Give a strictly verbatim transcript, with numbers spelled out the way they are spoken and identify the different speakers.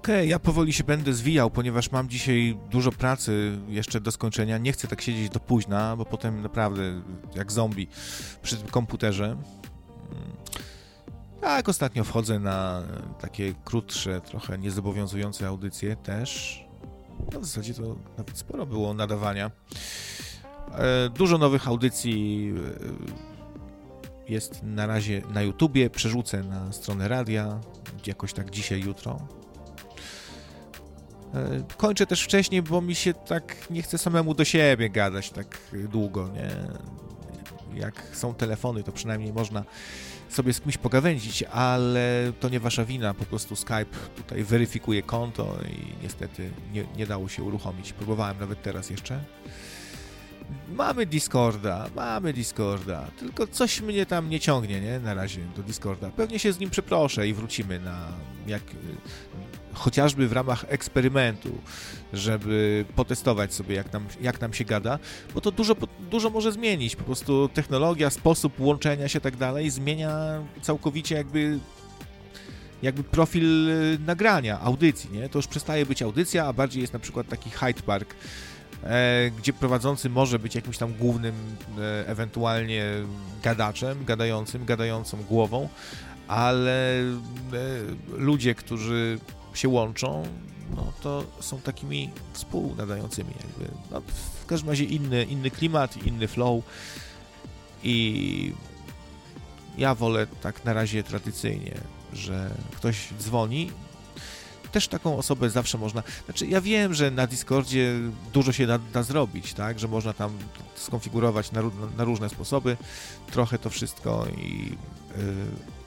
Speaker 1: Okej, ja powoli się będę zwijał, ponieważ mam dzisiaj dużo pracy jeszcze do skończenia. Nie chcę tak siedzieć do późna, bo potem naprawdę jak zombie przy tym komputerze. Tak, ostatnio wchodzę na takie krótsze, trochę niezobowiązujące audycje też. No w zasadzie to nawet sporo było nadawania. Dużo nowych audycji jest na razie na YouTubie, przerzucę na stronę radia, jakoś tak dzisiaj, jutro. Kończę też wcześniej, bo mi się tak nie chce samemu do siebie gadać tak długo, nie? Jak są telefony, to przynajmniej można sobie z kimś pogawędzić, ale to nie wasza wina, po prostu Skype tutaj weryfikuje konto i niestety nie, nie dało się uruchomić. Próbowałem nawet teraz jeszcze. Mamy Discorda, mamy Discorda, tylko coś mnie tam nie ciągnie, nie? Na razie do Discorda. Pewnie się z nim przeproszę i wrócimy na jak chociażby w ramach eksperymentu, żeby potestować sobie, jak nam, jak nam się gada, bo to dużo, dużo może zmienić. Po prostu technologia, sposób łączenia się i tak dalej zmienia całkowicie jakby jakby profil nagrania, audycji, nie? To już przestaje być audycja, a bardziej jest na przykład taki Hyde Park, e, gdzie prowadzący może być jakimś tam głównym, e, ewentualnie gadaczem, gadającym, gadającą głową, ale e, ludzie, którzy się łączą, no to są takimi współnadającymi jakby. No, w każdym razie inny, inny klimat, inny flow i ja wolę tak na razie tradycyjnie, że ktoś dzwoni. Też taką osobę zawsze można... Znaczy, ja wiem, że na Discordzie dużo się da, da zrobić, tak? Że można tam skonfigurować na, na różne sposoby trochę to wszystko i... Yy,